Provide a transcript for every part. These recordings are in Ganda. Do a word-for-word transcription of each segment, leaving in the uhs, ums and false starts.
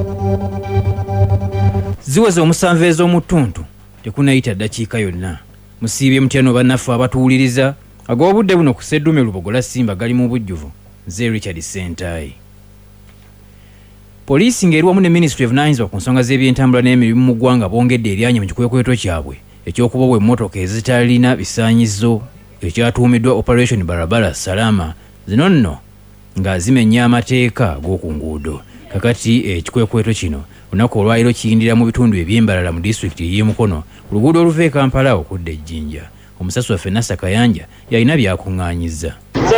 Ziweze omusanvu ez'omutuntu tekunayita ddakiika yonna. Musiibye mutyano bannaffe abatuwuliriza ag'obudde buno ku Sseddume Lubogola Simba gali mu bujjuvu. Nze Richard Sentayi. Poliisi ng'eri wamu ne Ministry of Nines ku nsonga z'ebyentambula n'emirimu mu ggwanga bongedde eryanyi mu kikwekweto kyabwe eky'okuba emmotoka ezitalina bisaanyizo ekyatuumiddwa Operation Barabara Salama zino nno nga zimenya amateeka g'oku nguudo. Kakati ekikwekweto kino lunaku olwaliro kiyindira mu bitundu eby'embalala mu disitulikiti y'e Mukono ku luguudo oluva e Kampala okudda e Jjinja. Omusasi waffe Nasa Kayanja yalina byakuŋŋaanyizza.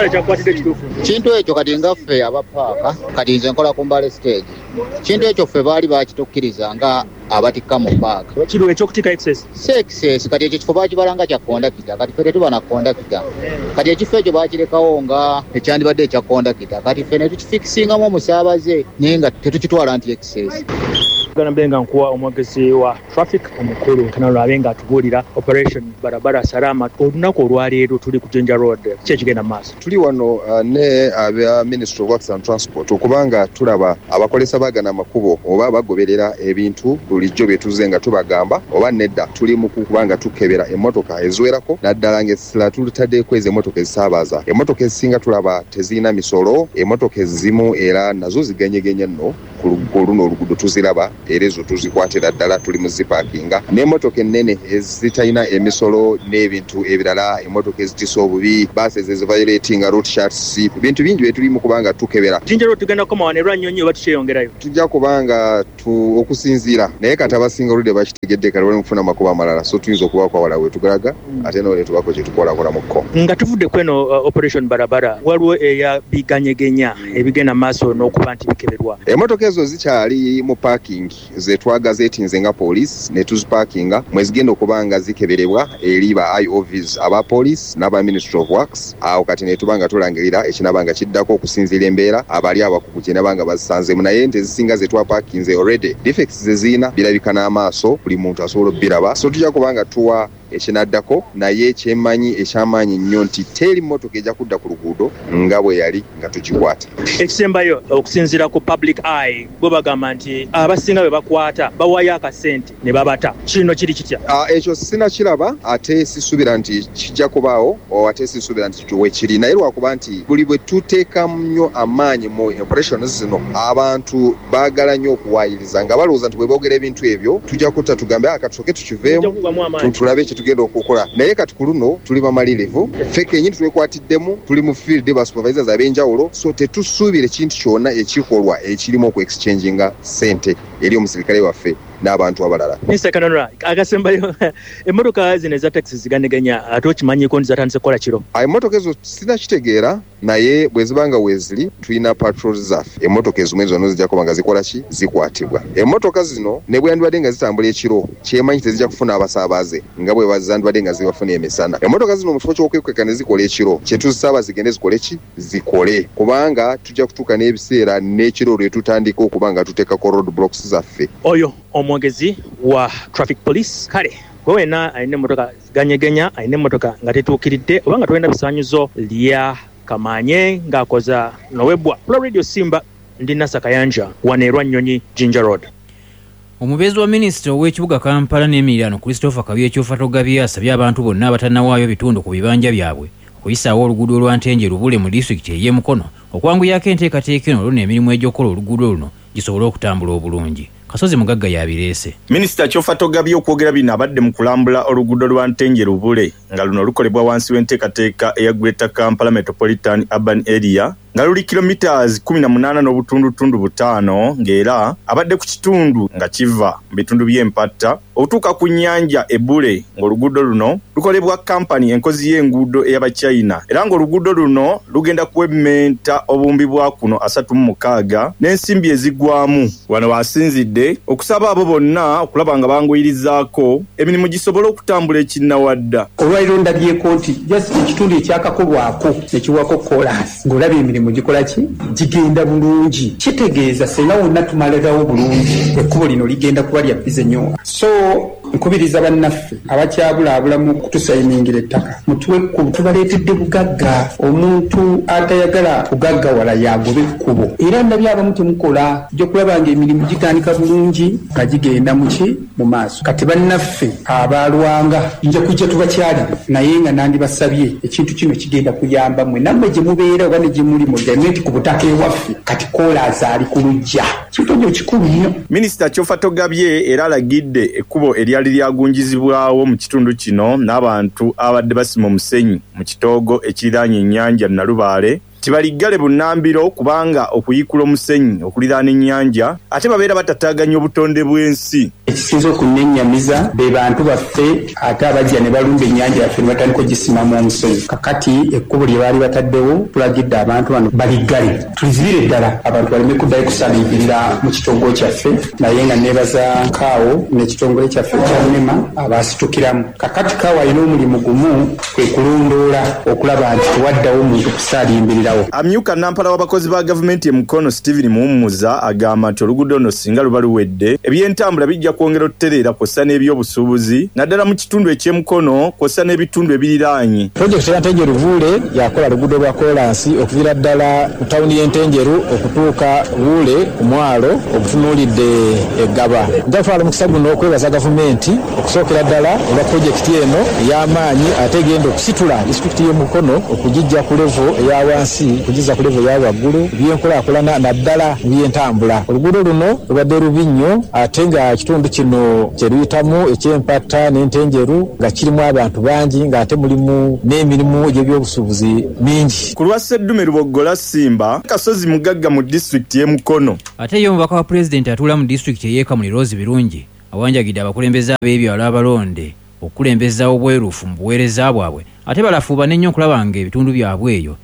Kintu ekyo kati nga ffe abapaaka kati nze nkola ku Mbale stage. Kintu ekyo ffe baali bakitukkiriza nga abatikka mu paaka. Kintu ekyokutika excess. Si excess kati ekyo kifo bakibalanga kya kondakita kati ffe tetuba na kondakita. Kati ekifo ekyo bakirekawo nga ekyandibadde ekya kondakita kati ffe ne tukifikisingamu omusaabaze naye nga tetukitwala nti excess. Gana benga nkuwa omwogezi wa traffic omukulu kanalo abenga atubuulira Operation Barabara Salama olunaku olwaleero tuli ku Jinja Road kyekigenda maaso. Tuli wano uh, ne aba Ministry of Works and Transport okubanga tulaba abakolesa bagana amakubo oba bagoberera ebintu bulijjo byetuze nga tubagamba oba nedda tuli mu kubanga tukebera emmotoka eziwerako naddala ng'essira tulutaddeeko ezo emmotoka ezisaabaza. Emmotoka ezisinga tulaba tezirina misolo, emmotoka ezimu era nazo zigenyegenye nno ku luguudo luno oluguudo tuziraba era ezo tuzikwatira ddala tuli mu zipaakinga. N'emmotoka ennene ezitalina emisolo n'ebintu ebirala, emmotoka ezitisa obubi, baasi ezivayoletinga road charts, bintu bingi bye tuli mu kubanga tukebera. Jinja Road tugenda kukomawo ne Lwanyonyi oba tukyeyongerayo? Tujja kubanga tu okusinziira naye kati abasinga oludde bakitegedde kale bali mu kufuna amakubo amalala so tuyinza okubaako awala we tugalaga mm. ate n'olwo tubako kye tukolakola mu kko. Nga tuvudde kweno uh, Operation Barabara waliwo eya biganyegenya ebigenda maaso n'okuba nti bikeberwa. Emmotoka ezo zikyali mu parking ze twagaze etinze nga police ne tuziparkinga mwezigenda okubanga zikeberebwa eri ba I O Vs aba police n'aba Ministry of Works awo kati ne tubanga tulangirira ekinabanga kiddako okusinziira embeera abali abakugu kye nabanga basanze naye nte zisinga ze twaparkinze already defects ze zina birabika n'amaaso buli muntu asobola obbiraba so tujja kubanga tuwa ekinaddako naye ekyemanyi ekyamaanyi nnyo nti teri mmotoka ejja kudda ku luguudo nga bwe yali nga tukikwata. Ekisembayo okusinziira ku public eye bwe bagamba nti abasinga bwe bakwata bawayo akasente ne babata kino kiri kitya? Uh, ekyo sinakiraba ate sisuubira nti kijja kubaawo ate sisuubira nti tuwe kiri naye lwakuba nti buli bwe tuteekamu nnyo amaanyi mu operations zino abantu baagala nnyo okuwaayiriza nga balowooza nti bwe boogera ebintu ebyo tujja kutta tugambe akatusooke tukiveemu tulabe tugenda okukola naye kati ku luno tuli bamalirivu ffe kenyini twekwatiddemu tuli mu field ba supervisors ab'enjawulo so tetusuubira ekintu kyonna ekikolwa ekirimu oku exchanginga ssente eri omusirikale waffe n'abantu abalala. Mister Kanonra agasembayo emmotoka zino eza taxi ziganeganya ate okimanyiko nti zatandise kukola kiro? Emmotoka ezo sinakitegeera naye bwe zibanga weeziri tulina patrols zaffe emmotoka ezimu ezo no zijja kuba nga zikola ki zikwatibwa. Emmotoka zino ne bwe yandibadde nga zitambula ekiro kyemanyi tezijja kufuna abasaabaze nga bwe bazandibadde nga zibafuna emisana. Emmotoka zino mu kifo ky'okwekweka ne zikola ekiro kye tuzisaba zigende zikole ki zikole kubanga tujja kutuuka n'ebiseera n'ekiro lwe tutandika okuba nga tuteekako road blocks zaffe. Oyo omwogezi wa traffic police kale gwe wena alina emmotoka ganyegenya alina emmotoka nga tetuukiridde oba nga tolina bisaanyizo lya kamanye ng'akoza nowebwa Pro Radio Simba ndi Nasa Kayanja wano e Lwanyonyi Jinja Road. Omubeezi wa minisita ow'ekibuga Kampala n'emiriraano Christopher Kabyekyofa Togabye asabye abantu bonna abatannawaayo bitundu ku bibanja byabwe okuyisaawo oluguudo lwa Ntenje Lubule mu disitulikiti ey'e Mukono okwanguyako enteekateeka eno olwo n'emirimu egy'okukola oluguudo luno gisobole okutambula obulungi. Kasozi Mugagga yabireese. Minisita Kyofa Togabye okwogera bino abadde mu kulambula oluguudo lwa Ntenje Lubule nga luno lukolebwa wansi w'enteekateeka eya Greater Kampala Metropolitan Urban Area nga luli kilometers kumi na munaana n'obutundutundu butaano ng'era abadde ku kitundu nga kiva mu bitundu by'empatta otuuka ku nnyanja Ebule ng'oluguudo luno lukolebwa kampani enkozi y'enguudo ey'Abachina era ng'oluguudo luno lugenda kuwemmenta obumbi bwa kuno asatu mu mukaaga n'ensimbi ezigwamu. Wano wasinzidde okusaba abo bonna okulaba nga banguyirizaako emirimu gisobole okutambula ekinnawadda. Olwaliro ndabyeko nti just ekitundu ekyakakolwako ekiwako kolansi ng'olaba emirimu gikola ki gigenda bulungi kitegeeza senga wonna tumalirawo bulungi ekkubo lino ligenda kuba lya bize nnyo. So nkubiriza bannaffe abakyabulaabula mu kutusayiningira ettaka mutuwe ekkubo tubaleetedde bugagga omuntu atayagala kugaggawala yagoba ekkubo era ndabye abamu temukola gyokulaba ng'emirimu gitandika bulungi nga gigenda muki mu maaso kati bannaffe abaalwanga nja kujja tubakyalire naye nga nandibasabye ekintu kino kigenda kuyamba mmwe nammwe gye mubeera oba ne gye muli mu gavumenti ku butaka ewaffe kati koolaaza ali ku lujja kintu ekyo kikulu nnyo. Minisita Kyofa Togabye era alagidde ekkubo eryali lyagunjizibwawo mu kitundu kino n'abantu abadde basima omusenyi mu kitoogo ekiriraanye ennyanja Nalubaale tibaliggale bunnambiro kubanga okuyikula omusenyi okuliraana ennyanja ate babeera batataaganya obutonde bw'ensi. Ekisinza okunennyamiza be bantu baffe ate abajja ne balumba ennyanja yaffe ne batandika ogisimamu omusenyi kakati ekkubo lye baali bataddewo tulagidde abantu bano baliggale tulizibire ddala abantu baleme kuddayo kusaaliikirira mu kitongole kyaffe naye nga neebaza kaawo n'ekitongole kyaffe kya nema abaasitukiramu kakati kaawo alina omulimu gumu kwe kulondoola okulaba nti tewaddawo omuntu kusaalimbirira. Amyuka nampala w'abakozi ba gavumenti e Mukono Stephen Muwummuza agamba nti oluguudo luno singa luba luwedde ebyentambula bijja kwongera okutereera kw'ossa n'ebyobusuubuzi naddala mu kitundu eky'e Mukono kw'ossa n'ebitundu ebiriraanye. Pulojekiti ya Ntenjeru Buule yakola luguudo lwa koolansi okuviira ddala ku tawuni y'Entenjeru okutuuka Buule ku mwalo okutunuulidde eggaba. Njakufaala mukisa guno okwebaza gavumenti okusookera ddala olwa pulojekiti eno ey'amaanyi ate egenda okusitula disitulikiti y'e Mukono okugijja ku levo eya wansi kugiza ku levo ya waggulu by'enkulaakulana naddala by'entambula. Oluguudo luno lubadde lubi nnyo ate nga kitundu kino kye luyitamu eky'Empatta n'Entenjeru nga kirimu abantu bangi ng'ate mulimu n'emirimu gy'ebyobusuubuzi mingi. Ku lwa Sseddume Luboggola Simba kasozi mugagga mu disitulikiti y'e Mukono. Ate ye omubaka wa pulezidenti atuula mu disitulikiti ey'Ekamuli Rose Birungi awanjagidde abakulembeze ab'ebyalo abalonde okukulembeza obweruufu mu buweereza bwabwe ate balafuuba n'ennyo okulaba ng'ebitundu byabwe eyo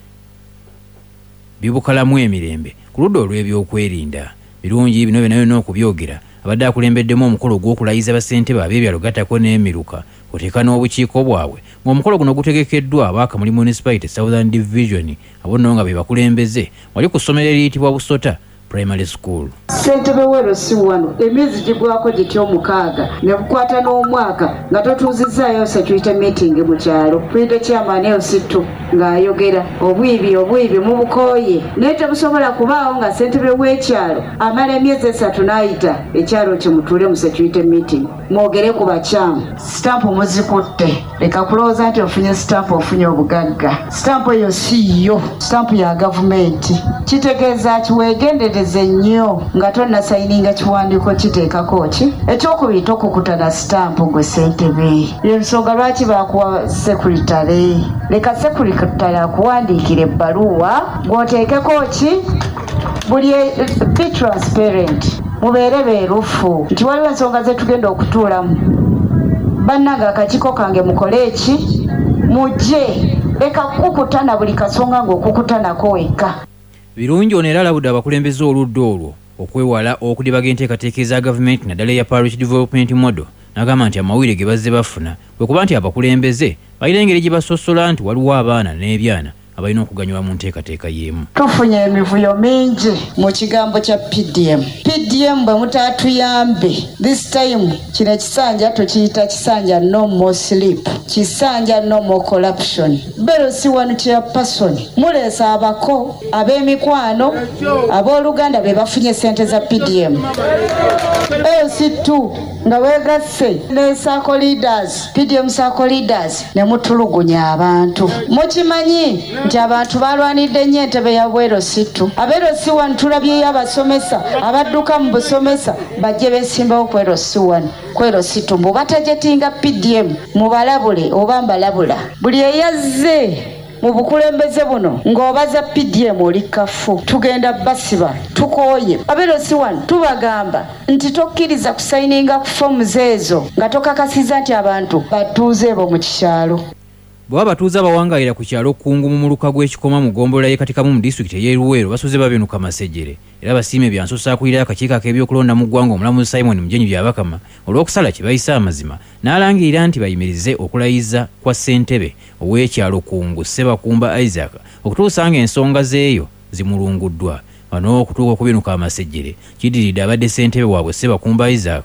bibukalamu emirembe ku ludda olw'ebyokwerinda. Birungi bino byonna byonna okubyogera abadde akulembeddemu omukolo gw'okulayiza bassentebe ab'ebyalo gattako n'emiruka oteeka n'obukiiko bwabwe ng'omukolo guno gutegekeddwa ab'Akamuli Municipality Southern Division abo nno nga be bakulembeze wali ku ssomero eriyitibwa Busota Primary School. Ssentebe wero si wano emyezi gigwako gityo omukaaga ne bukwata n'omwaka nga totuuzizaayo security meeting mu kyalo pulide chairman eyo sittu ng'ayogera obwibi obwibi mu bukooye naye tebusobola kubaawo nga ssentebe w'ekyalo amala emyezi esatu n'ayita ekyalo kimutuule mu security meeting mwogere ku bakyamu. Sitampu muzikutte leka kulowooza nti ofunye sitampu ofunye obugagga. Sitampu eyo si yo sitampu ya gavumenti kitegeeza kiweegendereze nnyo nga tonna sayininga kiwandiiko kiteekako ki ekyokubiri tokukutana sitampu gwe ssentebe. Ensonga lwaki baakuwa sekuritale leka sekuritale akuwandiikira ebbaluwa ng'oteekeko ki buli be transparent mubeere beerufu nti waliwo ensonga zetugenda okutuulamu bannange akakiiko kange mukole eki mujje leka kukutana buli kasonga ng'okukutanako wekka. Birungi ono era alabudde abakulembeze oludda olwo okwewala okudibaga enteekateeka eza gavumenti naddala eya Parish Development Model n'agamba nti amawulire ge bazze bafuna kwe kuba nti abakulembeze balina engeri gye basosola nti waliwo abaana n'ebyana abalina okuganyulwa mu nteekateeka y'emu. Tufunye emivuyo mingi mu kigambo kya P D M. P D M bwe mutaatuyambe this time kino ekisanja tukiyita kisanja no more sleep kisanja no more corruption. Bero si wanu chairperson muleesa abako ab'emikwano ab'oluganda be bafunye ssente za P D M. Eyo si tu nga weegasse ne sako leaders P D M sako leaders ne mutulugunya abantu mukimanyi nti abantu balwanidde nnyo entebe ya bwero situ abeero si wano tulabyeyo abasomesa abadduka mu busomesa bajje beesimbawo kwero si wano kwero situ mbu batajetinga P D M mubalabule oba mbalabula buli eyazze mu bukulembeze buno ng'obaza P D M oli kafu tugenda basiba tukooye abeero si wano tubagamba nti tokkiriza kusayininga ku fomu zeezo nga tokakasiza nti abantu batuuze bo mu kikyalo. Bwe abatuuze abawangaalira ku kyalo Kkungu mu muluka gw'ekikoma mu ggombolola y'ekatikamu mu disitulikiti ey'e Luweero basuze babenuka masejjere era basiime byansusa akulira akakiiko ak'ebyokulonda mu ggwanga omulamuzi Simon Mujenyi Byabakama olw'okusala kye bayise amazima n'alangirira nti bayimirize okulayiza kwa ssentebe ow'ekyalo Kkungu Ssebakumba Isaac okutuusa ng'ensonga z'eyo zimulunguddwa. Bano okutuuka okubenuka amasejjere kiddiridde abadde ssentebe waabwe Ssebakumba Isaac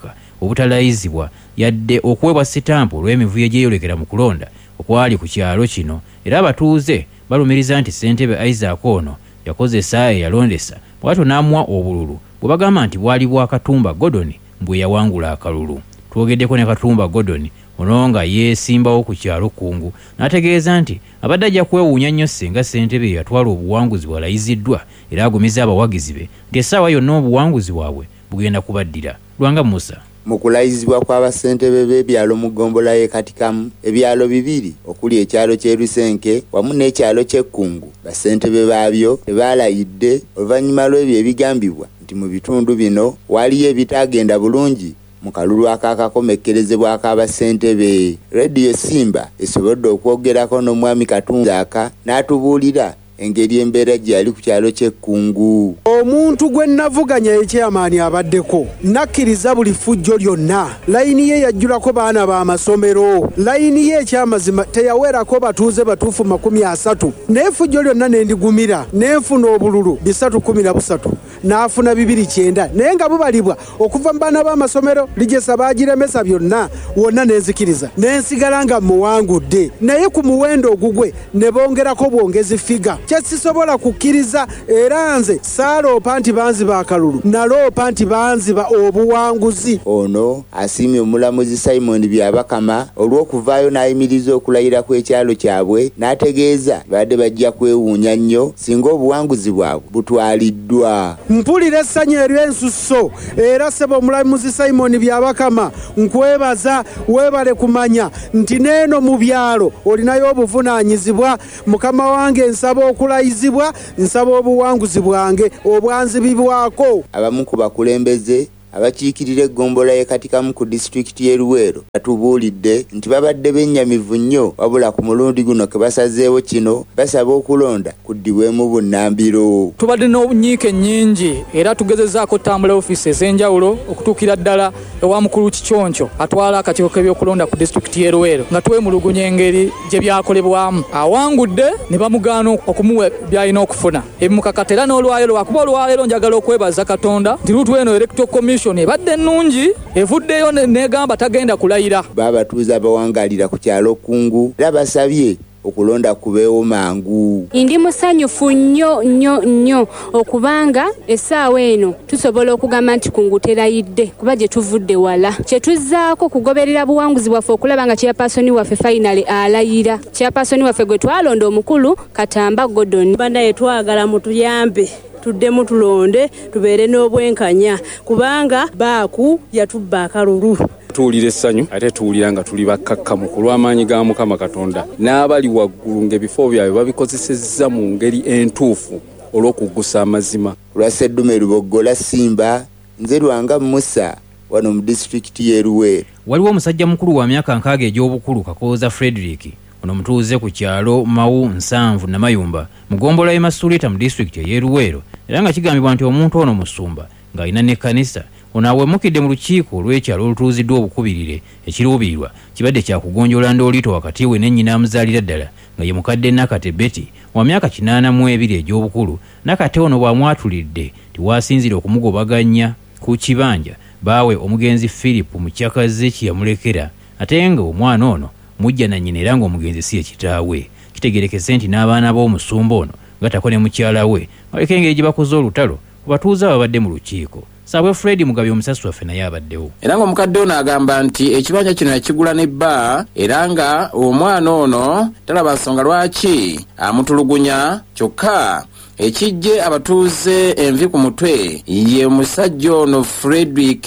obutalayizibwa yadde okuweebwa sitampu olw'emivuyo gyeyolekera mu kulonda okwali ku kyalo kino, era abatuuze balumiriza nti ssentebe Isaac ono yakozesa eyalondesa bw'atyo n'amuwa obululu bwe bagamba nti bwali bwa Katumba Gordon mbwe yawangula akalulu. Twogeddeko ne Katumba Gordon ono nga yeesimbawo ku kyalo Kkungu n'ategeeza nti abadde ajja kwewuunya nnyo singa ssentebe yatwala obuwanguzi bwalayiziddwa era agumiza abawagizi be nti essaawa yonna obuwanguzi bwabwe bugenda kubaddira. Lwanga Musa. Mu kulayizibwa kw'abasentebe b'ebyalo mu ggombolola y'e Katikamu, ebyalo bibiri okuli ekyalo ky'e Lusenke wamu n'ekyalo ky'e Kkungu, bassentebe baabyo tebaalayidde oluvannyuma lw'ebyo ebigambibwa nti mu bitundu bino waliyo ebitaagenda bulungi mu kalulu akakakomekkerezebwako abassentebe. Rediyo Simba esobodde okwogerako n'omwami Katunzaaka n'atubuulira engeri embeera gyali ku kyalo ky'e Kkungu. Omuntu gwe navuganya ekyamaani abaddeko nakkiriza buli ffujjo lyonna. Layini ye yajjulako baana b'amasomero, layini ye ekyamazima teyaweerako batuuze batuufu makumi asatu, naye ffujjo lyonna nendigumira nenfuna obululu bisatu kumi na busatu n'afuna bibiri kyenda, naye nga bubalibwa okuva mu baana b'amasomero Ligesa baagiremesa byonna wonna nenzikiriza nensigala nga muwangudde, naye ku muwendo ogugwe ne bongerako bwongezi figa. Kyesisobola kukkiriza era nze saaloopa nti banziba akalulu, naloopa nti banziba obuwanguzi. Ono asiimye omulamuzi Simon Byabakama olw'okuvaayo n'ayimiriza okulayira kw'ekyalo kyabwe, n'ategeeza badde bajja kwewuunya nnyo singa obuwanguzi bwabwe butwaliddwa. Mpulira essanyu ery'ensusso era ssebo omulamuzi Simon Byabakama nkwebaza, weebale kumanya nti n'eno mu byalo olinayo obuvunaanyizibwa. Mukama wange nsaba okulayizibwa, nsaba obuwanguzi bwange obwanzibibwako. Abamu ku bakulembeze abakiikirira eggombolola y'e Katikamu ku disitulikiti y'e Luweero batubuulidde nti babadde bennyamivu nnyo, wabula ku mulundi guno ke basazeewo kino basaba okulonda kuddibwemu bunnambiro. Tubadde n'obunyiike nnyingi era tugezezaako tambula ofiisi ez'enjawulo okutuukira ddala ewa mukulu Kikyonco atwala akakiiko k'ebyokulonda ku disitulikiti y'e Luweero nga twemulugunya engeri gye byakolebwamu. Awangudde ne bamugaana okumuwa by'alina okufuna ebimukakata, era n'olwaleero lwakuba olwaleero njagala okwebaza Katonda nti luutu eno electoral commission ebadde ennungi evuddeyo negamba tagenda kulayira. Baabatuuze abawangalira ku kyalo Kkungu era basabye okulonda kubeewo mangu. Ndi musanyufu nnyo nnyo nnyo okubanga essaawa eno tusobola okugamba nti Kkungu terayidde kuba gye tuvudde wala. Kye tuzzaako kugoberera buwanguzi bwaffe okulaba nga chairpersoni waffe finally alayira. Chairpersoni waffe gwe twalonda omukulu Katamba Gordon. Bandaye twagala mutuyambe tuddemu tulonde tubeere n'obwenkanya kubanga baaku yatubba akalulu. Tuwulira essanyu ate tuwulira nga tuli bakkakkamu ku lw'amaanyi ga Mukama Katonda n'abali waggulu ng'ebifo byabwe babikozesezza mu ngeri entuufu olw'okuggusa amazima. Lwa Sseddume Luboggola Simba, nze Lwanga Musa wano mu disitulikiti y'e Luweero. Waliwo omusajja mukulu wa myaka nkaaga egy'obukulu Kakooza Frederick ono mutuuze ku kyalo Mawu nsanvu Namayumba mu ggombolola y'e Masulita mu disitulikiti y'e Luweero, era nga kigambibwa nti omuntu ono musumba ng'alina n'ekkanisa. Ono awemukidde mu lukiiko olw'ekyalo olutuuziddwa obukubirire ekiruubirirwa kibadde kya kugonjoola Ndoolito wakati we ne nnyina amuzaalira ddala nga ye mukadde Nakate Betty wa myaka kinaana mu ebiri egy'obukulu. Nakate ono bw'amwatulidde tiwasinzira okumugobaganya ku kibanja baawe omugenzi Philip mu kyakaze kye yamulekera, ate nga omwana ono mujja na nnyina era ng'omugenzi si ye kitaawe. Kitegerekese nti n'abaana b'omusumba ono gatako ne mukyala we baleka engeri gye bakoze olutalo ku batuuze ababadde mu lukiiko. Saabwe Fred Mugabi omusasi waffe naye abaddewo. Era ng'omukadde ono agamba nti ekibanja kino yakigula n'ebba era nga omwana ono talaba nsonga lwaki amutulugunya, kyokka ekijje abatuuze envi ku mutwe ye musajja ono Frederick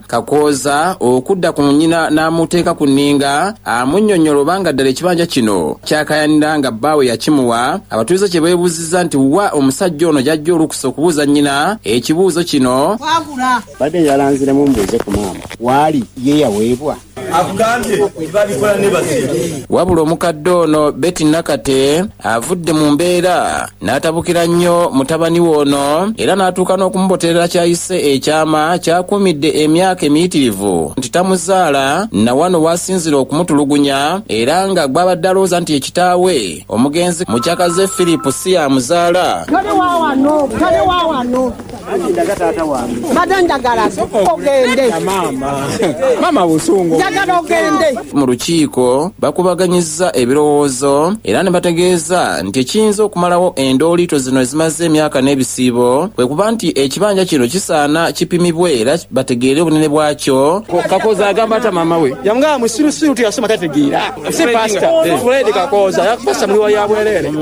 Kakooza okudda ku nnyina n'amuteeka ku nninga amunnyonnyola obanga ddala ekibanja kino kyakayanira nga bbaawe yakimuwa. Abatuuze kye beebuuzizza nti wa omusajja ono jjajja olukusa okubuuza nnyina ekibuuzo kino. Badde yalanziremu mbuuze ku maama waali ye yaweebwa akugambye babikola ne basiri. Wabula omukadde ono Betty Nakate avudde mu mbeera n'atabukira nnyo mutabani wono era n'atuuka n'okumuboterera kyayise ekyama kyakumidde emyaka emiyitirivu nti tamuzaala na wano wasinzira okumutulugunya era nga gwabadde alowooza nti ekitaawe omugenzi mukyakaze Philip si yamuzaala. Kale waawano, kale waawano. Bada njagala ogende. Mama. Mama busungu. Njagala ogende. Mu lukiiko bakubaganyizza ebirowoozo era ne bategeeza nti ekiyinza okumalawo endooliito zino ezimaze emyaka n'ebisiibo kwe kuba nti ekibanja kino kisaana kipimibwe era bategeere obunene bwakyo. Kakoza agamba ata mama we yamugamba musirusiru tuyasoma tategeera si pastor Fred Kakoza yakupasa muliwa ya bwerere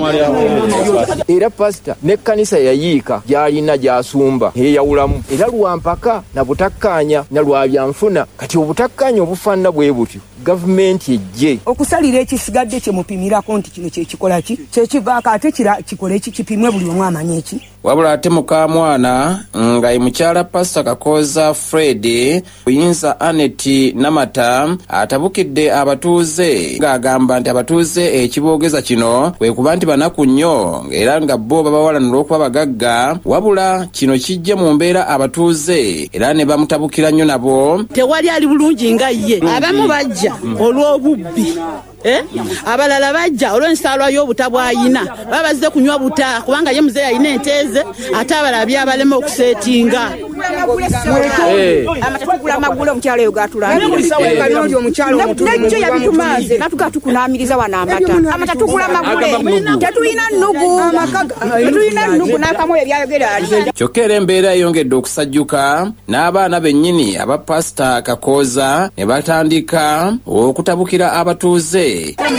era pastor ne kanisa yayiika gyalina gyasumba eyawulamu era lwampaka na butakkanya na lwabyanfuna kati obutakkanya obufaanana bwe butyo gavumenti ejje okusalira ekisigadde kye mupimirako nti kino kye kikola ki kye kivaako ate kikole ki kipimwe buli omu amanye eki. Wabula ate mukamwana nga ye mukyala Pastor Kakoza Fred Buyinza Anet Namata atabukidde abatuuze ng'agamba nti abatuuze ekiboogeza kino kwe kuba nti banaku nnyo era nga bo babawalanira okuba bagagga wabula kino kijje mu mbeera abatuuze era ne bamutabukira nnyo nabo. Tewali ali bulungi nga ye abamu bajja olw'obubbi eh abalala bajja olw'ensaalwa y'obutabwayina babazze kunywa buta kubanga ye muzeeyi ayina enteze ate abalabi abalema okuseetinga amatatugula amagula omukyalo oyo gatulambira omukyalo najjo yabitumaze natuga tukunaamiriza wana amata amatatugula amagula tetulina nnugu tetulina nnugu n'akamu ebyayogera ali. Kyokka era embeera eyongedde okusajjuka n'abaana bennyini aba Pastor Kakoza ne batandika okutabukira abatuuze.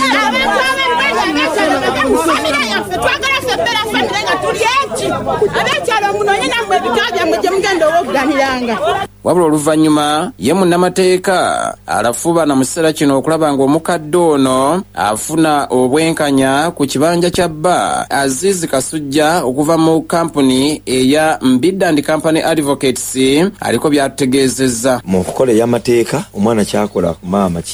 Wabula oluvannyuma ye munnamateeka alafuba na mu kiseera kino okulaba ng'omukadde ono afuna obwenkanya ku kibanja kya bba Azizi Kasujja okuva mu kampuni eya Mbidde and Company Advocates aliko byatutegeezezza. Mu kukola ey'amateeka omwana kyakola ku maama